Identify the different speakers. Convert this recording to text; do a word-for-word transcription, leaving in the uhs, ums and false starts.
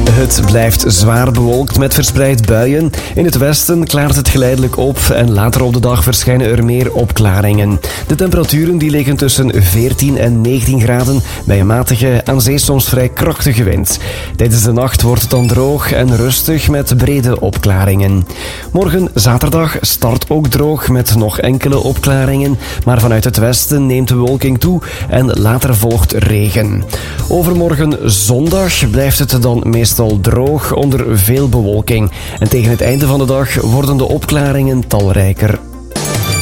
Speaker 1: Het blijft zwaar bewolkt met verspreid buien. In het westen klaart het geleidelijk op en later op de dag verschijnen er meer opklaringen. De temperaturen die liggen tussen veertien en negentien graden bij een matige, aan zee soms vrij krachtige wind. Tijdens de nacht wordt het dan droog en rustig met brede opklaringen. Morgen zaterdag start ook droog met nog enkele opklaringen, maar vanuit het westen neemt de bewolking toe en later volgt regen. Overmorgen zondag blijft het dan meestal droog onder veel bewolking. En tegen het einde van de dag worden de opklaringen talrijker.